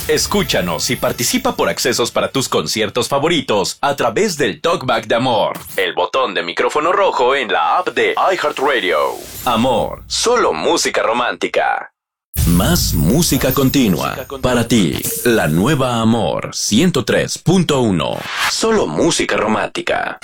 Escúchanos y participa por accesos para tus conciertos favoritos a través del Talkback de Amor, el botón de micrófono rojo en la app de iHeartRadio. Amor, solo música romántica. Más música continua para ti. La nueva Amor 103.1. Solo música romántica.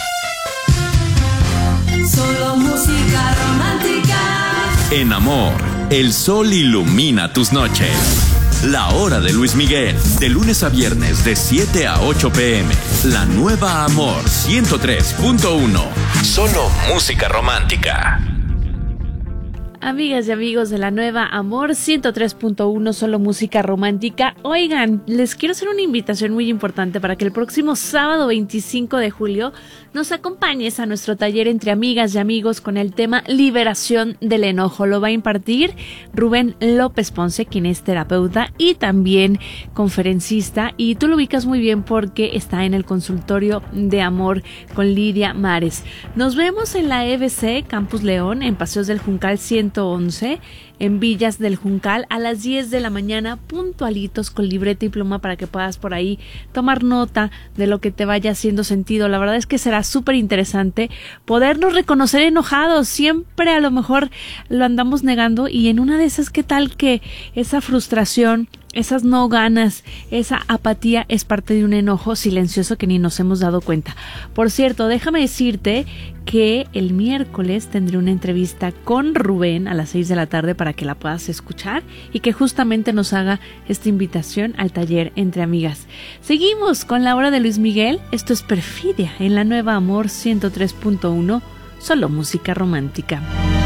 Solo música romántica. En Amor, el sol ilumina tus noches. La hora de Luis Miguel, de lunes a viernes de 7 a 8 p.m. La nueva Amor 103.1. Solo música romántica. Amigas y amigos de la nueva Amor 103.1, solo música romántica. Oigan, les quiero hacer una invitación muy importante para que el próximo sábado 25 de julio nos acompañes a nuestro taller entre amigas y amigos con el tema Liberación del Enojo. Lo va a impartir Rubén López Ponce, quien es terapeuta y también conferencista, y tú lo ubicas muy bien porque está en el consultorio de Amor con Lidia Mares. Nos vemos en la EBC Campus León, en Paseos del Juncal 111, en Villas del Juncal, a las 10 de la mañana, puntualitos, con libreta y pluma para que puedas por ahí tomar nota de lo que te vaya haciendo sentido. La verdad es que será súper interesante podernos reconocer enojados. Siempre a lo mejor lo andamos negando, y en una de esas, ¿qué tal que esa frustración, esas no ganas, esa apatía es parte de un enojo silencioso que ni nos hemos dado cuenta? Por cierto, déjame decirte que el miércoles tendré una entrevista con Rubén a las 6 de la tarde para que la puedas escuchar y que justamente nos haga esta invitación al taller entre amigas. Seguimos con la hora de Luis Miguel. Esto es Perfidia en la nueva Amor 103.1, solo música romántica.